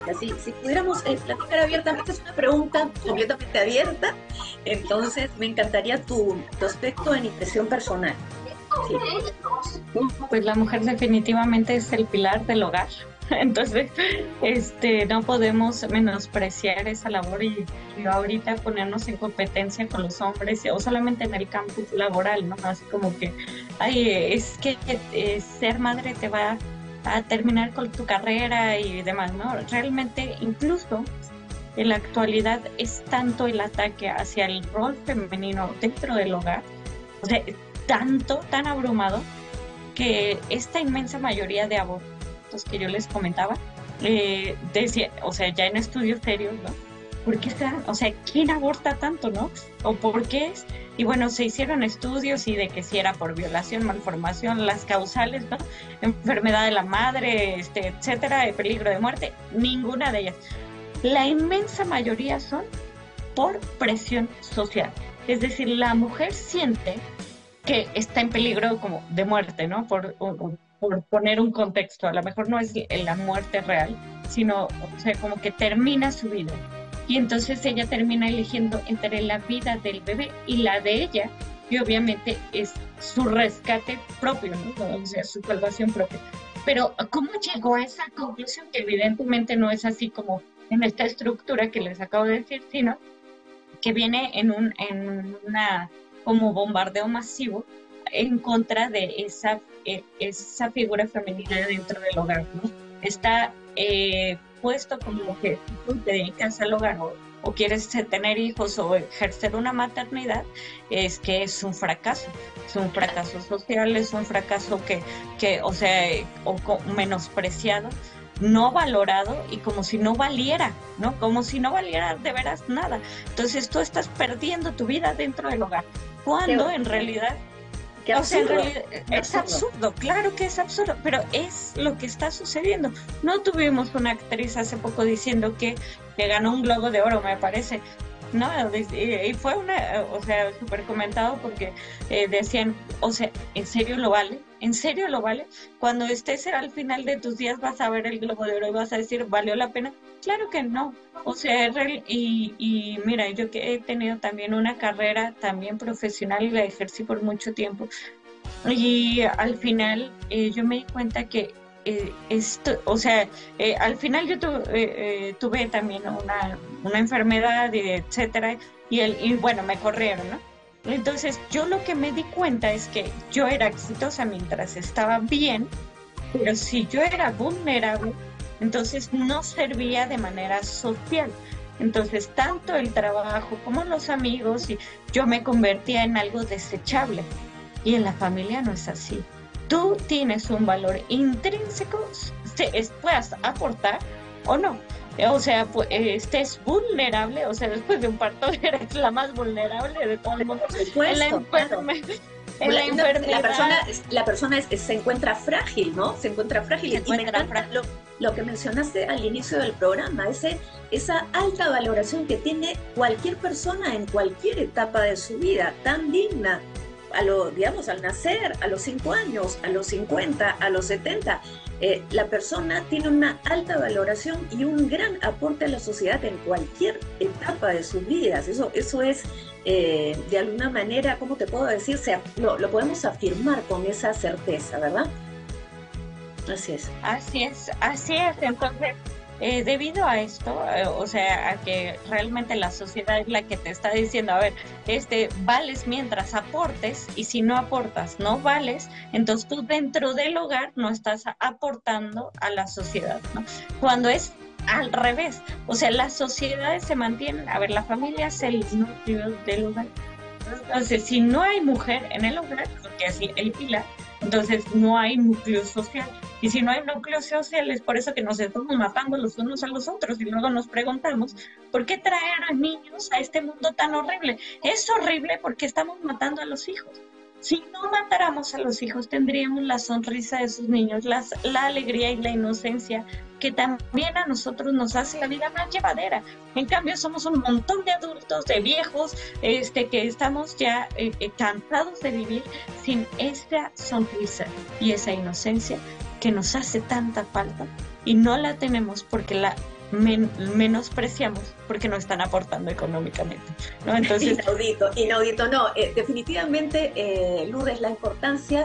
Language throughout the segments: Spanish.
Así, si pudiéramos platicar abiertamente, es una pregunta completamente abierta, entonces me encantaría tu aspecto en impresión personal. Sí. Pues la mujer definitivamente es el pilar del hogar. Entonces, no podemos menospreciar esa labor y ahorita ponernos en competencia con los hombres o solamente en el campo laboral, ¿no? Así como que, ay, es que ser madre te va a terminar con tu carrera y demás, ¿no? Realmente, incluso en la actualidad es tanto el ataque hacia el rol femenino dentro del hogar, o sea, tanto, tan abrumado que esta inmensa mayoría de abortos que yo les comentaba, decía, o sea, ya en estudios serios, ¿no? ¿Por qué están? O sea, ¿quién aborta tanto, no? ¿O por qué es? Y bueno, se hicieron estudios y de que si era por violación, malformación, las causales, ¿no? Enfermedad de la madre, etcétera, de peligro de muerte, ninguna de ellas. La inmensa mayoría son por presión social. Es decir, la mujer siente que está en peligro como de muerte, ¿no? Por poner un contexto, a lo mejor no es la muerte real, sino, o sea, como que termina su vida. Y entonces ella termina eligiendo entre la vida del bebé y la de ella, y obviamente es su rescate propio, ¿no? O sea, su salvación propia. Pero ¿cómo llegó a esa conclusión? Que evidentemente no es así como en esta estructura que les acabo de decir, sino que viene en una como bombardeo masivo en contra de esa figura femenina dentro del hogar, ¿no? Está puesto como que si tú te dedicas al hogar o quieres tener hijos o ejercer una maternidad, es que es un fracaso social, es un fracaso o sea, menospreciado, no valorado y como si no valiera, ¿no? Como si no valiera de veras nada. Entonces tú estás perdiendo tu vida dentro del hogar, Qué, cuando en realidad, qué o sea, en absurdo, realidad qué es absurdo. absurdo, claro que es absurdo, pero es lo que está sucediendo. No tuvimos una actriz hace poco diciendo que ganó un Globo de Oro, me parece. No, y fue o sea, súper comentado porque decían, o sea, ¿en serio lo vale? ¿En serio lo vale? Cuando estés al final de tus días vas a ver el Globo de Oro y vas a decir, ¿valió la pena? Claro que no. O sea, y mira, yo que he tenido también una carrera también profesional y la ejercí por mucho tiempo, y al final yo me di cuenta que esto, o sea, al final tuve también una enfermedad, etcétera, y bueno, me corrieron, ¿no? Entonces, yo lo que me di cuenta es que yo era exitosa mientras estaba bien, pero si yo era vulnerable, entonces no servía de manera social. Entonces, tanto el trabajo como los amigos, y yo me convertía en algo desechable. Y en la familia no es así. Tú tienes un valor intrínseco, puedas aportar o no. O sea, estés vulnerable, o sea, después de un parto eres la más vulnerable de todo el mundo. Por En la supuesto, claro. en la La persona, enfermedad la persona se encuentra frágil, ¿no? Se encuentra se frágil. Y me encuentra encanta lo que mencionaste al inicio del programa, esa alta valoración que tiene cualquier persona en cualquier etapa de su vida, tan digna, digamos, al nacer, a los 5 años, a los 50, a los 70. La persona tiene una alta valoración y un gran aporte a la sociedad en cualquier etapa de sus vidas. Eso es de alguna manera, ¿cómo te puedo decir? Lo podemos afirmar con esa certeza, ¿verdad? Así es. así es, así es. Entonces, debido a esto, o sea, a que realmente la sociedad es la que te está diciendo, a ver, vales mientras aportes y si no aportas, no vales, entonces tú dentro del hogar no estás aportando a la sociedad, ¿no? Cuando es al revés, o sea, las sociedades se mantienen, a ver, la familia es el núcleo del hogar. Entonces, si no hay mujer en el hogar, porque así el pilar, entonces no hay núcleo social. Y si no hay núcleo social, es por eso que nos estamos matando los unos a los otros. Y luego nos preguntamos, ¿por qué traer a niños a este mundo tan horrible? Es horrible porque estamos matando a los hijos. Si no matáramos a los hijos, tendríamos la sonrisa de sus niños, la alegría y la inocencia que también a nosotros nos hace la vida más llevadera. En cambio, somos un montón de adultos, de viejos, que estamos ya cansados de vivir sin esa sonrisa y esa inocencia que nos hace tanta falta y no la tenemos porque menospreciamos porque no están aportando económicamente, ¿no? Entonces, Inaudito, no, definitivamente, Lourdes, la importancia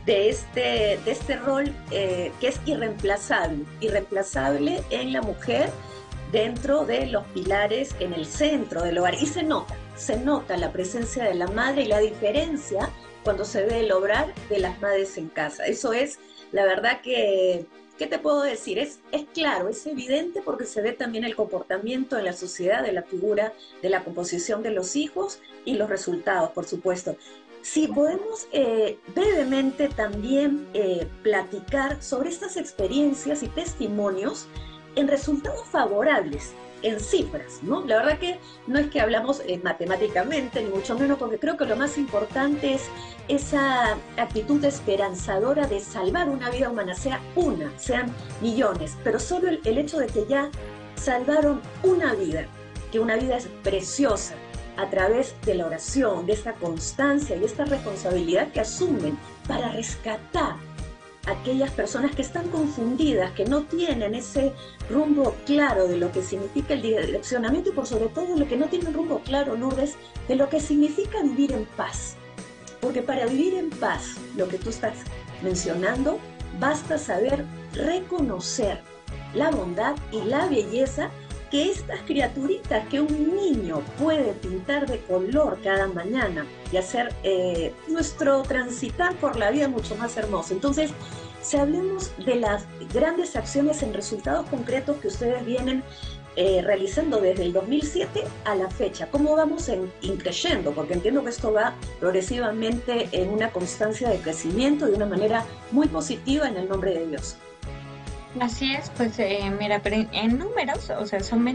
de este rol que es irreemplazable en la mujer dentro de los pilares en el centro del hogar. Y se nota la presencia de la madre y la diferencia cuando se ve el obrar de las madres en casa. Eso es, la verdad que, ¿qué te puedo decir? Es claro, es evidente porque se ve también el comportamiento en la sociedad de la figura, de la composición de los hijos y los resultados, por supuesto. Si podemos brevemente también platicar sobre estas experiencias y testimonios en resultados favorables, en cifras, ¿no? La verdad que no es que hablamos matemáticamente, ni mucho menos, porque creo que lo más importante es esa actitud esperanzadora de salvar una vida humana, sea una, sean millones, pero solo el hecho de que ya salvaron una vida, que una vida es preciosa, a través de la oración, de esta constancia y esta responsabilidad que asumen para rescatar a aquellas personas que están confundidas, que no tienen ese rumbo claro de lo que significa el direccionamiento y por sobre todo lo que no tienen rumbo claro, Lourdes, de lo que significa vivir en paz. Porque para vivir en paz, lo que tú estás mencionando, basta saber reconocer la bondad y la belleza que estas criaturitas que un niño puede pintar de color cada mañana y hacer nuestro transitar por la vida mucho más hermoso. Entonces, si hablemos de las grandes acciones en resultados concretos que ustedes vienen realizando desde el 2007 a la fecha, ¿cómo vamos increyendo? Porque entiendo que esto va progresivamente en una constancia de crecimiento de una manera muy positiva en el nombre de Dios. Así es, pues mira, pero en números, o sea, son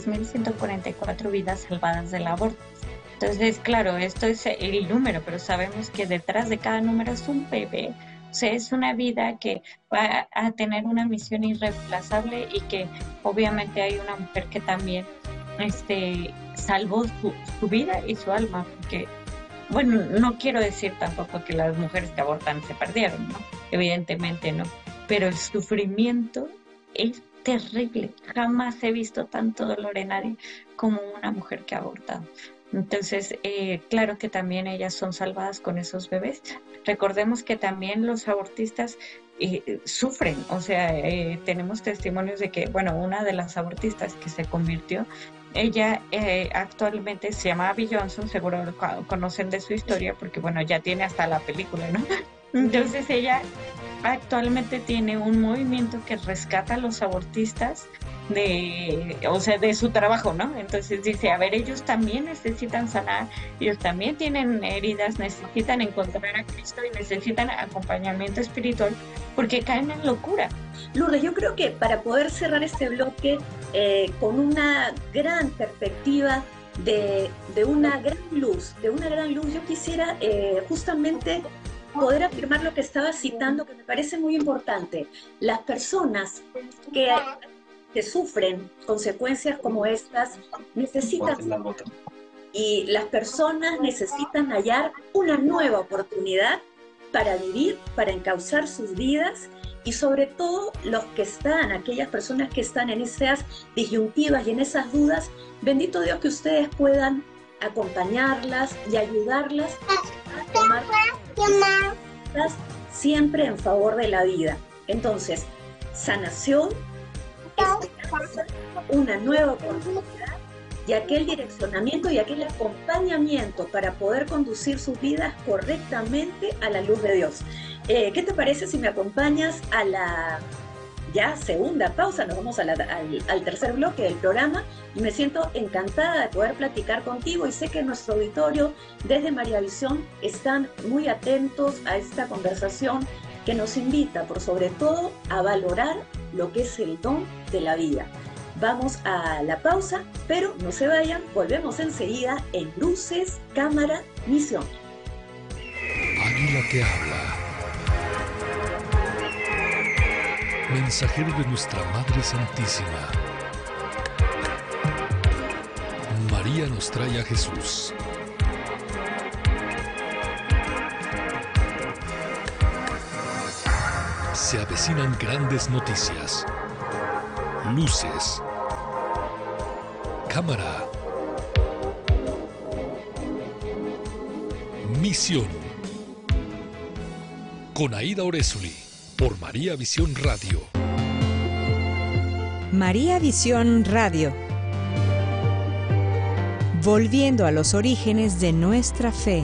26.144 vidas salvadas del aborto. Entonces, claro, esto es el número, pero sabemos que detrás de cada número es un bebé. O sea, es una vida que va a tener una misión irreemplazable y que obviamente hay una mujer que también salvó su vida y su alma, porque, bueno, no quiero decir tampoco que las mujeres que abortan se perdieron, ¿no? Evidentemente no. Pero el sufrimiento es terrible. Jamás he visto tanto dolor en nadie como una mujer que ha abortado. Entonces, claro que también ellas son salvadas con esos bebés. Recordemos que también los abortistas sufren. O sea, tenemos testimonios de que, bueno, una de las abortistas que se convirtió, ella actualmente se llama Abby Johnson, seguro lo conocen de su historia, porque, bueno, ya tiene hasta la película, ¿no? Entonces ella actualmente tiene un movimiento que rescata a los abortistas de su trabajo, ¿no? Entonces dice, a ver, ellos también necesitan sanar, ellos también tienen heridas, necesitan encontrar a Cristo y necesitan acompañamiento espiritual porque caen en locura. Lourdes, yo creo que para poder cerrar este bloque con una gran perspectiva de una gran luz, yo quisiera justamente poder afirmar lo que estaba citando, que me parece muy importante. Las personas que sufren consecuencias como estas necesitan, y las personas necesitan hallar una nueva oportunidad para vivir, para encauzar sus vidas, y sobre todo aquellas personas que están en esas disyuntivas y en esas dudas, bendito Dios que ustedes puedan acompañarlas y ayudarlas a tomar siempre en favor de la vida. Entonces, sanación, esperanza, una nueva oportunidad y aquel direccionamiento y aquel acompañamiento para poder conducir sus vidas correctamente a la luz de Dios. ¿Qué te parece si me acompañas a la ya segunda pausa? Nos vamos al tercer bloque del programa y me siento encantada de poder platicar contigo, y sé que nuestro auditorio desde María Visión están muy atentos a esta conversación que nos invita por sobre todo a valorar lo que es el don de la vida. Vamos a la pausa, pero no se vayan, volvemos enseguida en Luces, Cámara, Misión. Águila que habla. Mensajero de nuestra Madre Santísima. María nos trae a Jesús. Se avecinan grandes noticias. Luces, Cámara. Misión. Con Aida Orezuli, por María Visión Radio. María Visión Radio. Volviendo a los orígenes de nuestra fe.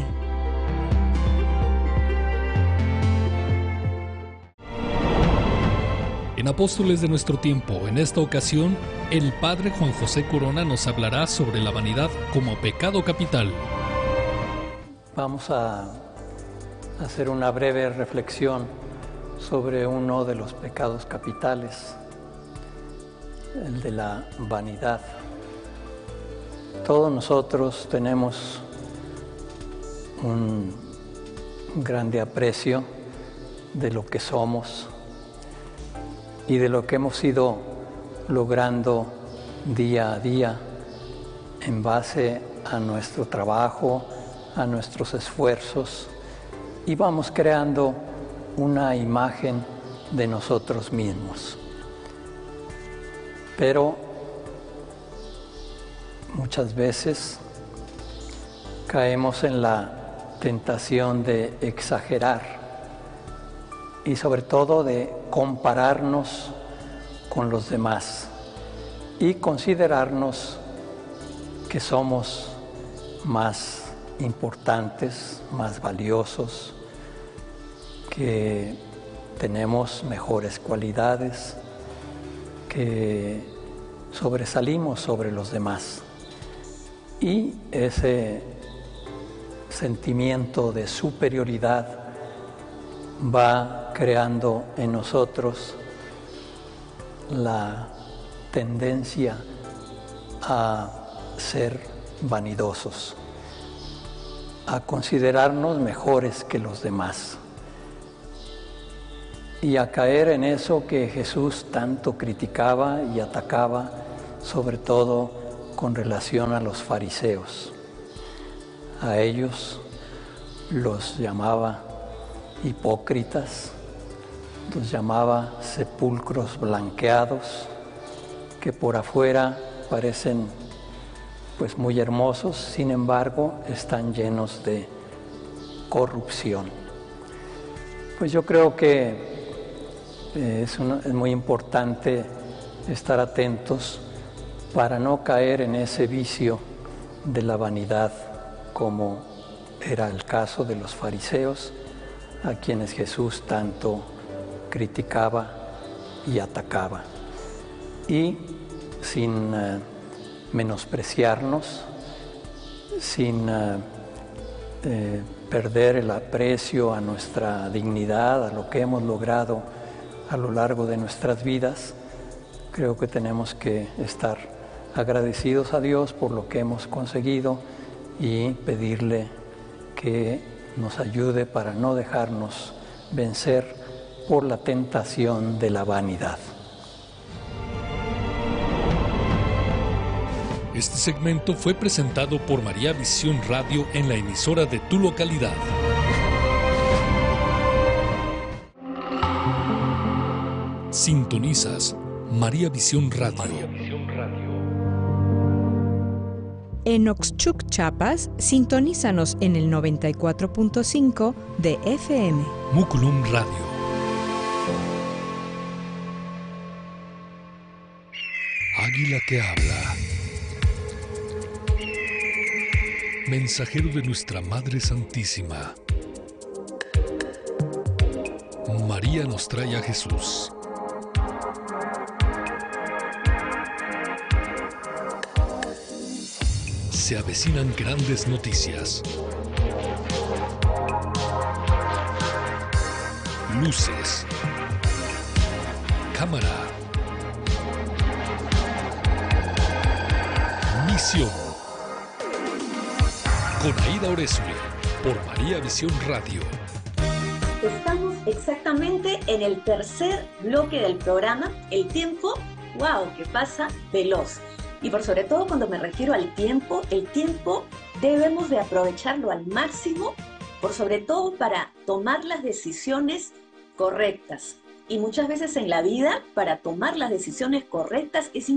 En Apóstoles de nuestro tiempo, en esta ocasión, el Padre Juan José Corona nos hablará sobre la vanidad como pecado capital. Vamos a hacer una breve reflexión sobre uno de los pecados capitales, el de la vanidad. Todos nosotros tenemos un grande aprecio de lo que somos y de lo que hemos ido logrando día a día en base a nuestro trabajo, a nuestros esfuerzos, y vamos creando una imagen de nosotros mismos. Pero muchas veces caemos en la tentación de exagerar y sobre todo de compararnos con los demás y considerarnos que somos más importantes, más valiosos, que tenemos mejores cualidades, que sobresalimos sobre los demás. Y ese sentimiento de superioridad va creando en nosotros la tendencia a ser vanidosos, a considerarnos mejores que los demás y a caer en eso que Jesús tanto criticaba y atacaba, sobre todo con relación a los fariseos. A ellos los llamaba hipócritas, los llamaba sepulcros blanqueados, que por afuera parecen pues muy hermosos, sin embargo están llenos de corrupción. Pues yo creo que es muy importante estar atentos para no caer en ese vicio de la vanidad, como era el caso de los fariseos, a quienes Jesús tanto criticaba y atacaba. Y sin menospreciarnos, sin perder el aprecio a nuestra dignidad, a lo que hemos logrado a lo largo de nuestras vidas, creo que tenemos que estar agradecidos a Dios por lo que hemos conseguido y pedirle que nos ayude para no dejarnos vencer por la tentación de la vanidad. Este segmento fue presentado por María Visión Radio en la emisora de tu localidad. Sintonizas María Visión Radio. En Oxchuc, Chiapas, sintonízanos en el 94.5 de FM. Muculum Radio. Águila que habla. Mensajero de nuestra Madre Santísima. María nos trae a Jesús. Se avecinan grandes noticias. Luces. Cámara. Misión. Con Aida Orezuli, por María Visión Radio. Estamos exactamente en el tercer bloque del programa. El tiempo, wow, que pasa veloz. Y por sobre todo cuando me refiero al tiempo, el tiempo debemos de aprovecharlo al máximo, por sobre todo para tomar las decisiones correctas. Y muchas veces en la vida, para tomar las decisiones correctas es